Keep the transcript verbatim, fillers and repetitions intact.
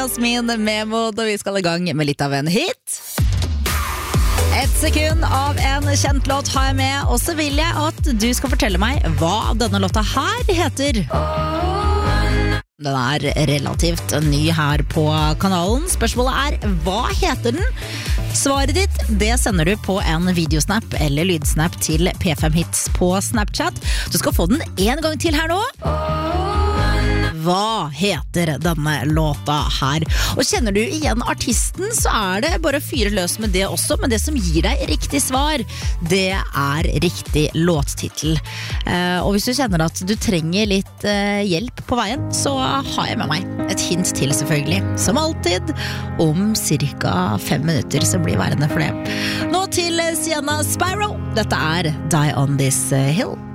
Jasmin Memo, og vi skal i gang med litt av en hit. Et sekund av en kjent låt har jeg med, og så vil jeg at du skal fortelle meg hva denne låta her heter. Den er relativt ny her på kanalen. Spørsmålet er, hva heter den? Svaret ditt, det sender du på en videosnap eller lydsnap til P fem Hits på Snapchat. Du skal få den en gang til her nå. Hva heter denne låta her? Og kjenner du igjen artisten, så er det bare å fyre løs med det også, men det som gir deg riktig svar, det er riktig låttitel. Eh, og hvis du kjenner at du trenger litt eh, hjelp på veien, så har jeg med meg et hint til selvfølgelig. Som alltid, om cirka fem minutter så blir værende for det. Nå til Sienna Spyro. Dette er Die on This Hill.